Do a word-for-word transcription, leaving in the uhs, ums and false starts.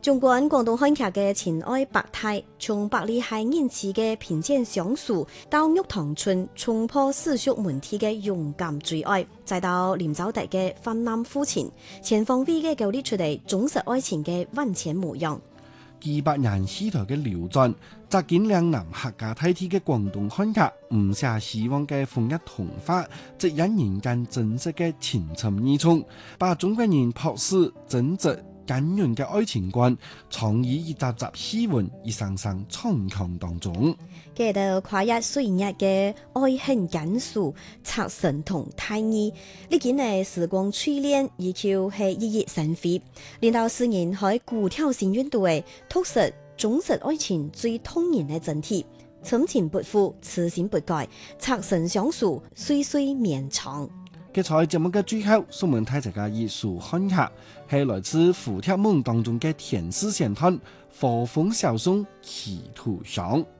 縱觀廣東漢劇嘅情愛百態，從百里海因此嘅貧賤相處，到玉堂春衝破世俗門第嘅勇敢追愛，再到林走達嘅泛濫膚淺，全方位嘅勾勒出嚟忠實愛情嘅萬千模樣。 幾百年戲台嘅流轉，集見兩南客家大地嘅廣東漢劇，唔寫希望嘅風一童話，直引人間真實嘅情深意重，把中國人樸實真摯感人嘅愛情觀，創意一集集戲文，一聲聲唱腔當中。 記得跨越歲月嘅愛恨感訴，拆神同太意，呢件嘅時光淬煉，而求係熠熠生輝。連到四年喺古挑新韻度嘅，確實忠實愛情最通然嘅整體，深情不負，痴心不改，拆神相處，歲歲綿長。 嘅在節目嘅最後，送問大家一首漢劇，係來自《胡鐵夢》當中嘅天使仙探，火鳳小松祈圖上。